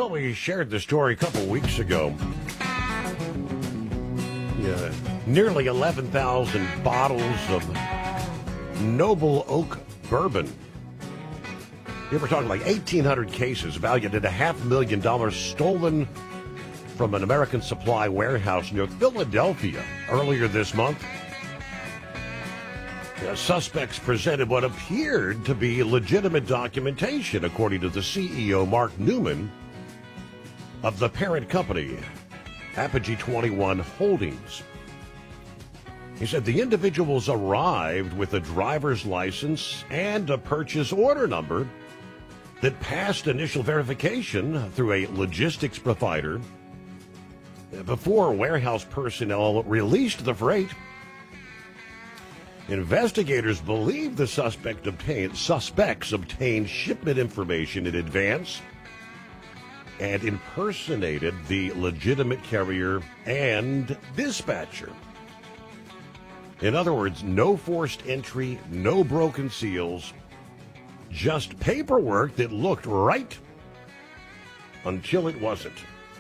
So we shared the story a couple weeks ago. Nearly 11,000 bottles of Noble Oak bourbon. We're talking like 1,800 cases valued at $500,000 stolen from an American Supply warehouse near Philadelphia earlier this month. Suspects presented what appeared to be legitimate documentation, according to the CEO, Mark Newman, of the parent company, Apogee 21 Holdings. He said the individuals arrived with a driver's license and a purchase order number that passed initial verification through a logistics provider before warehouse personnel released the freight. Investigators believe the suspects obtained shipment information in advance and impersonated the legitimate carrier and dispatcher. In other words, no forced entry, no broken seals, just paperwork that looked right until it wasn't.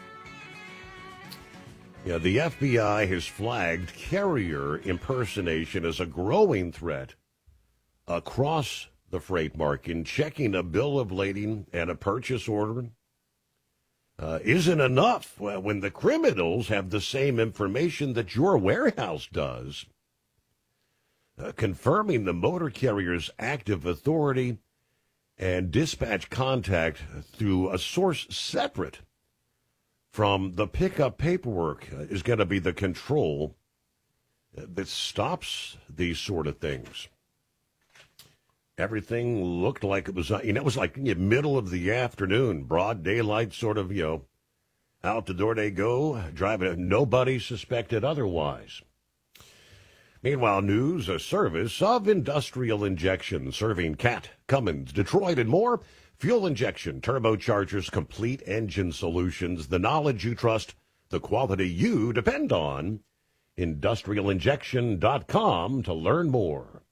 The FBI has flagged carrier impersonation as a growing threat across the freight market. Checking a bill of lading and a purchase order isn't enough when the criminals have the same information that your warehouse does. Confirming the motor carrier's active authority and dispatch contact through a source separate from the pickup paperwork is going to be the control that stops these sort of things. Everything looked like it was, it was like in the middle of the afternoon, broad daylight, sort of, out the door they go, driving. Nobody suspected otherwise. Meanwhile, news, a service of industrial injection serving Cat, Cummins, Detroit, and more. Fuel injection, turbochargers, complete engine solutions, the knowledge you trust, the quality you depend on. IndustrialInjection.com to learn more.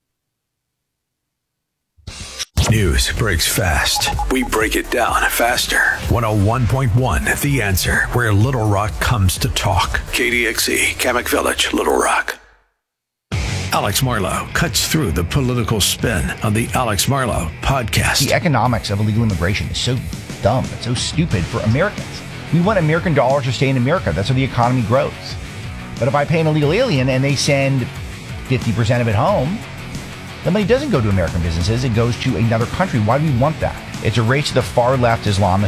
News breaks fast. We break it down faster. 101.1 The Answer, where Little Rock comes to talk. KDXE, Kamak Village, Little Rock. Alex Marlow cuts through the political spin on the Alex Marlow podcast. The economics of illegal immigration is so dumb. It's so stupid for Americans. We want American dollars to stay in America. That's how the economy grows. But if I pay an illegal alien and they send 50% of it home, the money doesn't go to American businesses. It goes to another country. Why do we want that? It's a race to the far left Islamist